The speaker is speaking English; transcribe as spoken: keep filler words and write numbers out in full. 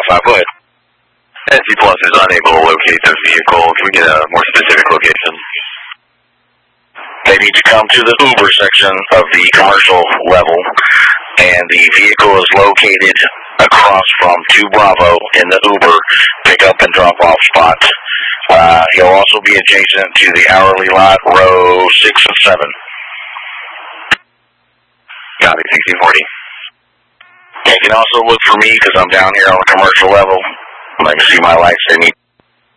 five, go ahead. N C Plus is unable to locate the vehicle. Can we get a more specific location? They need to come to the Uber section of the commercial level, and the vehicle is located across from two Bravo in the Uber pick-up and drop-off spot. Uh, he'll also be adjacent to the hourly lot, row six and seven. Copy, sixteen forty. They can also look for me because I'm down here on the commercial level. Let me see my lights. They need